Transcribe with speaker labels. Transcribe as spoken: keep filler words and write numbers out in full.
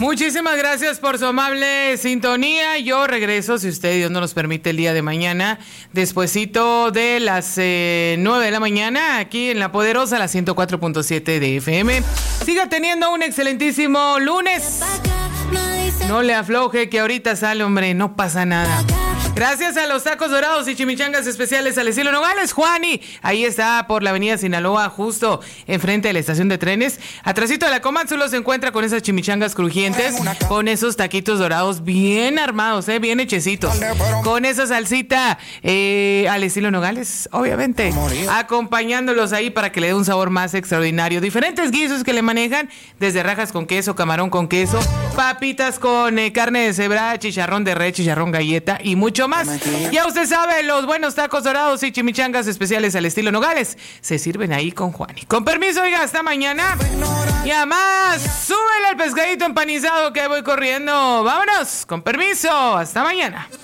Speaker 1: Muchísimas gracias por su amable sintonía. Yo regreso, si usted, Dios nos los permite, el día de mañana, despuesito de las eh, nueve de la mañana, aquí en La Poderosa, la ciento cuatro punto siete de F M. Siga teniendo un excelentísimo lunes. No le afloje, que ahorita sale, hombre, no pasa nada. Gracias a los tacos dorados y chimichangas especiales al estilo Nogales, Juani. Ahí está por la avenida Sinaloa, justo enfrente de la estación de trenes. Atrásito de la Comáxulo se encuentra con esas chimichangas crujientes, con esos taquitos dorados bien armados, eh, bien hechecitos. Con esa salsita eh, al estilo Nogales, obviamente. Acompañándolos ahí para que le dé un sabor más extraordinario. Diferentes guisos que le manejan, desde rajas con queso, camarón con queso, papitas con eh, carne de cebra, chicharrón de res, chicharrón galleta y mucho más. Ya usted sabe, los buenos tacos dorados y chimichangas especiales al estilo Nogales se sirven ahí con Juani. Con permiso, oiga, hasta mañana. Y además, súbele el pescadito empanizado que voy corriendo. Vámonos, con permiso, hasta mañana.